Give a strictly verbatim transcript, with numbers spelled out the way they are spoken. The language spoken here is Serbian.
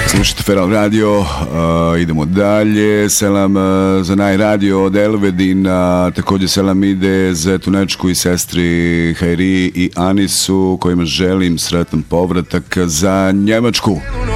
Slušajte Feral Radio, uh, idemo dalje. Selam uh, za Naj Radio od Elvedina, također selam ide za Tunečku i sestri Hajri i Anisu, kojima želim sretan povratak za Njemačku.